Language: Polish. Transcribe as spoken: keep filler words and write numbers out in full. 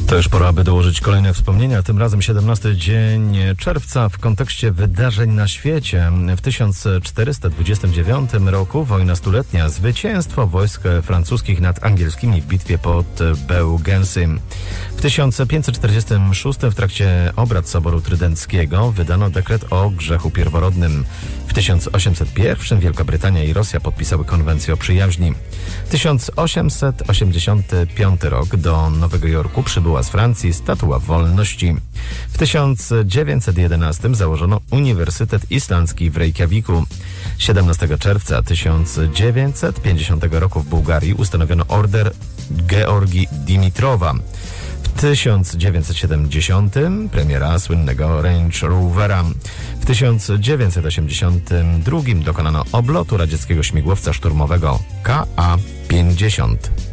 To już pora, aby dołożyć kolejne wspomnienia. Tym razem siedemnasty dzień czerwca w kontekście wydarzeń na świecie. W tysiąc czterysta dwudziestym dziewiątym roku wojna stuletnia, zwycięstwo wojsk francuskich nad angielskimi w bitwie pod Beaugency. W tysiąc pięćset czterdziestym szóstym w trakcie obrad Soboru Trydenckiego wydano dekret o grzechu pierworodnym. W tysiąc osiemset pierwszym Wielka Brytania i Rosja podpisały konwencję o przyjaźni. tysiąc osiemset osiemdziesiąty piąty rok do Nowego Jorku przybyła z Francji Statua Wolności. W tysiąc dziewięćset jedenastym założono Uniwersytet Islandzki w Reykjaviku. siedemnastego czerwca tysiąc dziewięćset pięćdziesiątego roku w Bułgarii ustanowiono Order Georgii Dimitrowa. W tysiąc dziewięćset siedemdziesiątym premiera słynnego Range Rovera. W tysiąc dziewięćset osiemdziesiątym drugim dokonano oblotu radzieckiego śmigłowca szturmowego K A pięćdziesiąt.